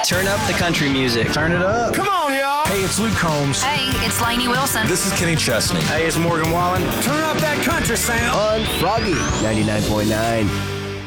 Turn up the country music. Turn it up. Come on, y'all. Hey, it's Luke Combs. Hey, it's Lainey Wilson. This is Kenny Chesney. Hey, it's Morgan Wallen. Turn up that country sound. On Froggy 99.9.